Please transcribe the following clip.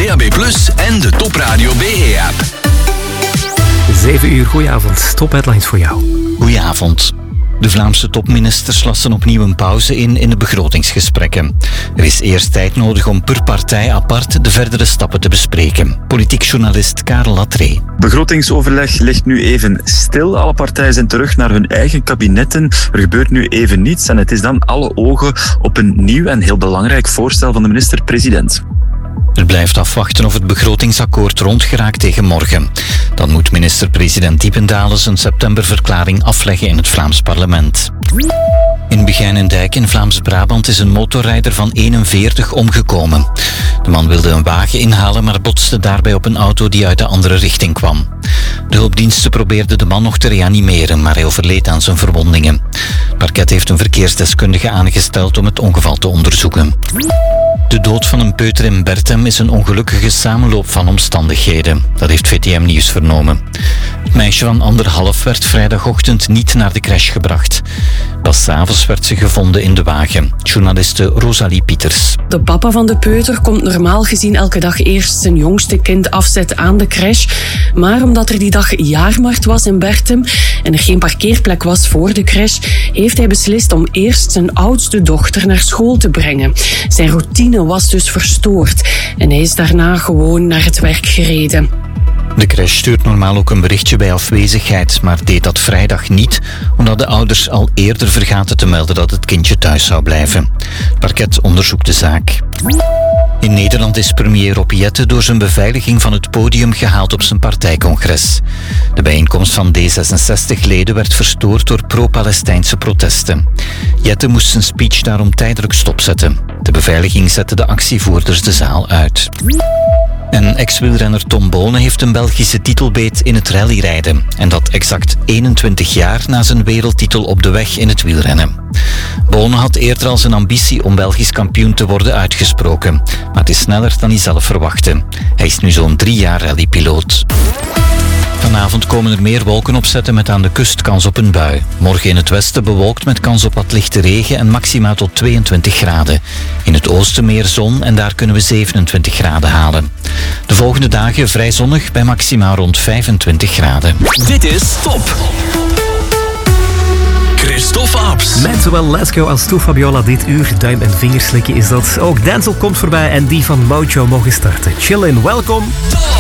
DAB+ en de Top Radio BE-app. 7 uur, goedenavond. Top headlines voor jou. Goedenavond. De Vlaamse topministers lassen opnieuw een pauze in de begrotingsgesprekken. Er is eerst tijd nodig om per partij apart de verdere stappen te bespreken. Politiek journalist Karel Latree. Begrotingsoverleg ligt nu even stil. Alle partijen zijn terug naar hun eigen kabinetten. Er gebeurt nu even niets en het is dan alle ogen op een nieuw en heel belangrijk voorstel van de minister-president. Er blijft afwachten of het begrotingsakkoord rondgeraakt tegen morgen. Dan moet minister-president Diependalen zijn septemberverklaring afleggen in het Vlaams parlement. In Begijnendijk in Vlaams-Brabant is een motorrijder van 41 omgekomen. De man wilde een wagen inhalen, maar botste daarbij op een auto die uit de andere richting kwam. De hulpdiensten probeerden de man nog te reanimeren, maar hij overleed aan zijn verwondingen. Het parket heeft een verkeersdeskundige aangesteld om het ongeval te onderzoeken. De dood van een peuter in Berchem is een ongelukkige samenloop van omstandigheden. Dat heeft VTM Nieuws vernomen. Het meisje van 1,5 werd vrijdagochtend niet naar de crash gebracht. Pas 's avonds werd ze gevonden in de wagen. Journaliste Rosalie Pieters. De papa van de peuter komt normaal gezien elke dag eerst zijn jongste kind afzetten aan de crash. Maar omdat er die dag jaarmarkt was in Berchem en er geen parkeerplek was voor de crash, heeft hij beslist om eerst zijn oudste dochter naar school te brengen. Zijn routine was dus verstoord en hij is daarna gewoon naar het werk gereden. De crash stuurt normaal ook een berichtje bij afwezigheid, maar deed dat vrijdag niet, omdat de ouders al eerder vergaten te melden dat het kindje thuis zou blijven. Het parket onderzoekt de zaak. In Nederland is premier Rob Jetten door zijn beveiliging van het podium gehaald op zijn partijcongres. De bijeenkomst van D66-leden werd verstoord door pro-Palestijnse protesten. Jetten moest zijn speech daarom tijdelijk stopzetten. De beveiliging zette de actievoerders de zaal uit. En ex-wielrenner Tom Bonen heeft een Belgische titelbeet in het rallyrijden. En dat exact 21 jaar na zijn wereldtitel op de weg in het wielrennen. Bonen had eerder al zijn ambitie om Belgisch kampioen te worden uitgesproken. Maar het is sneller dan hij zelf verwachtte. Hij is nu zo'n 3 jaar rallypiloot. Vanavond komen er meer wolken opzetten met aan de kust kans op een bui. Morgen in het westen bewolkt met kans op wat lichte regen en maxima tot 22 graden. In het oosten meer zon en daar kunnen we 27 graden halen. De volgende dagen vrij zonnig bij maxima rond 25 graden. Dit is Top. Christophe Abs. Met zowel Let's Go als Toe Fabiola dit uur. Duim- en vingerslikken is dat. Ook Denzel komt voorbij en die van Mojo mogen starten. Chillin, welkom.